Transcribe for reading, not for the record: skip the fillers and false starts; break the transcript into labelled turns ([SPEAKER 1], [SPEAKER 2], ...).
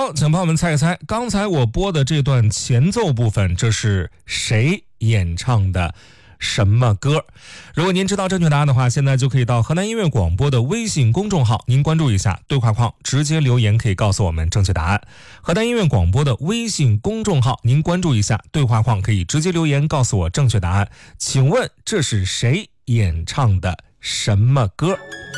[SPEAKER 1] 好，请朋友们猜一猜，刚才我播的这段前奏部分，这是谁演唱的什么歌？如果您知道正确答案的话，现在就可以到河南音乐广播的微信公众号，您关注一下对话框，直接留言可以告诉我们正确答案。河南音乐广播的微信公众号，您关注一下对话框，可以直接留言告诉我正确答案。请问这是谁演唱的什么歌？